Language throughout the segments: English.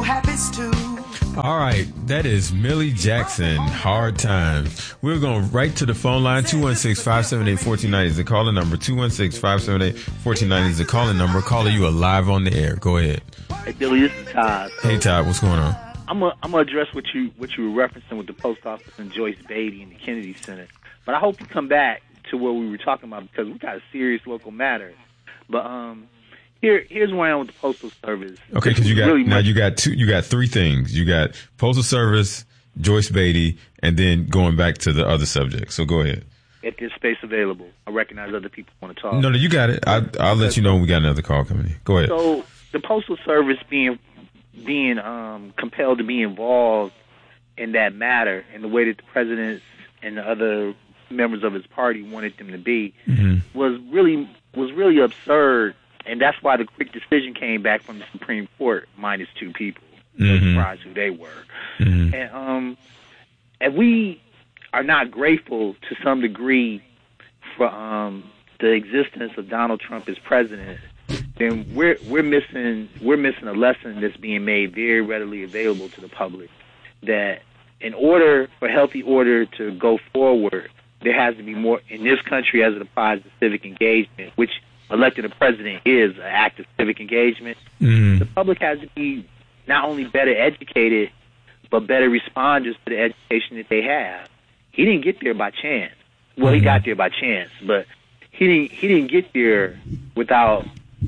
your habits too. All right, that is Millie Jackson, Hard Times. We're going right to the phone line. 216-578-1490 is the calling number. 216-578-1490 is the calling number. Caller, you are live on the air. Go ahead. Hey, Billy, this is Todd. Hey, Todd, what's going on? I'm gonna address what you were referencing with the post office and Joyce Beatty and the Kennedy Center. But I hope you come back to what we were talking about because we got a serious local matter. But here's where I am with the Postal Service. Okay, because you got three things. You got Postal Service, Joyce Beatty, and then going back to the other subject. So go ahead. If there's space available, I recognize other people want to talk. No, you got it. I'll let you know when we got another call coming in. Go ahead. So the Postal Service being compelled to be involved in that matter in the way that the president and the other members of his party wanted them to be was really absurd, and that's why the quick decision came back from the Supreme Court minus two people. No surprise who they were. And if we are not grateful to some degree for the existence of Donald Trump as president, then we're missing a lesson that's being made very readily available to the public, that in order for healthy order to go forward, there has to be more in this country as it applies to civic engagement, which electing a president is an act of civic engagement. The public has to be not only better educated, but better responders to the education that they have. He didn't get there by chance. Well, he got there by chance, but he didn't get there without,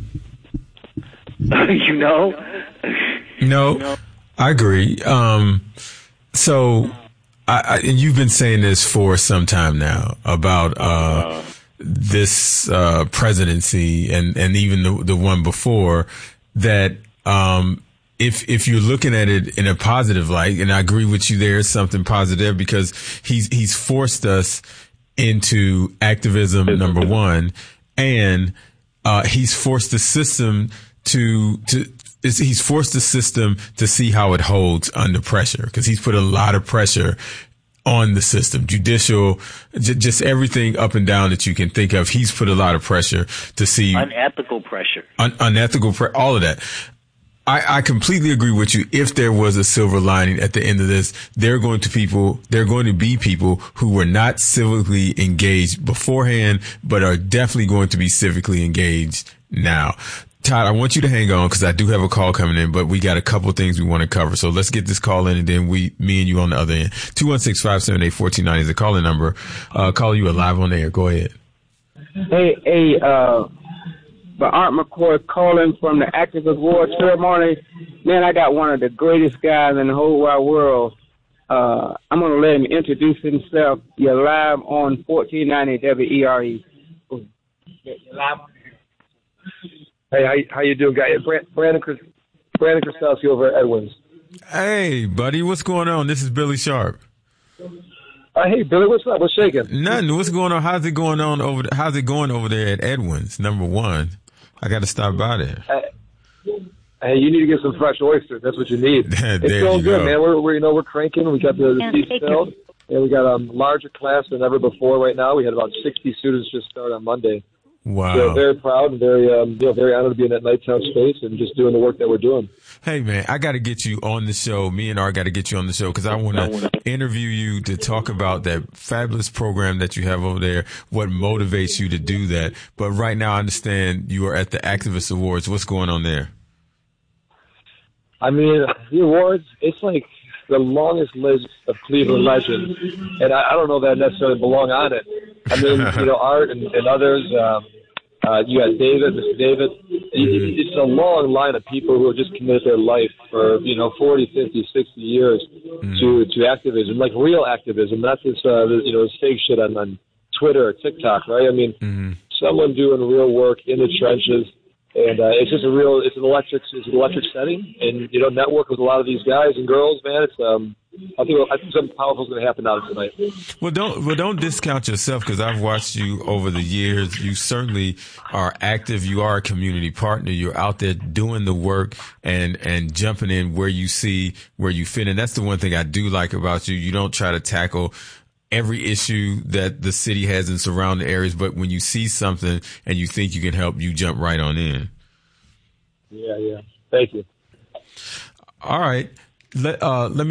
No, I agree. So, and you've been saying this for some time now about this presidency and even the one before, that if you're looking at it in a positive light, and I agree with you, there's something positive because he's forced us into activism, number one, and he's forced the system he's forced the system to see how it holds under pressure, because he's put a lot of pressure on the system, judicial, just everything up and down that you can think of. He's put a lot of pressure to see unethical pressure, all of that. I completely agree with you. If there was a silver lining at the end of this, there are going to be people who were not civically engaged beforehand, but are definitely going to be civically engaged now. Todd, I want you to hang on because I do have a call coming in, but we got a couple of things we want to cover. So let's get this call in, and then me and you on the other end. 216-578-1490 is the calling number. Caller, you are live on the air. Go ahead. Hey, but Art McCoy calling from the Activist Award Ceremony. Man, I got one of the greatest guys in the whole wide world. I'm going to let him introduce himself. You're live on 1490 WERE. You're live on. Hey, how you doing, guys? Brandon Krasowski over at Edwin's. Hey, buddy, what's going on? This is Billy Sharp. Hey, Billy, what's up? What's shaking? Nothing. What's going on? How's it going over there at Edwin's? Number one, I got to stop by there. Hey, you need to get some fresh oysters. That's what you need. It's going good, man. We're cranking. We got the seats filled, and we got a larger class than ever before. Right now, we had about 60 students just start on Monday. Wow. So very proud and very honored to be in that Nighttown space and just doing the work that we're doing. Hey, man, I got to get you on the show. Me and Art got to get you on the show because I want to interview you to talk about that fabulous program that you have over there, what motivates you to do that. But right now, I understand you are at the Activist Awards. What's going on there? I mean, the awards, it's like the longest list of Cleveland legends, and I don't know that I necessarily belong on it. I mean, Art and others, you got David, Mr. David. It's a long line of people who have just committed their life for, 40, 50, 60 years to activism, like real activism, not this, fake shit on Twitter or TikTok, right? I mean, someone doing real work in the trenches. And it's just it's an electric setting, and network with a lot of these guys and girls, man. It's I think something powerful is going to happen out of tonight. Well, don't discount yourself, because I've watched you over the years. You certainly are active. You are a community partner. You're out there doing the work and jumping in where you see where you fit. And that's the one thing I do like about you. You don't try to tackle every issue that the city has in surrounding areas, but when you see something and you think you can help, you jump right on in. Yeah. Thank you. All right. Let me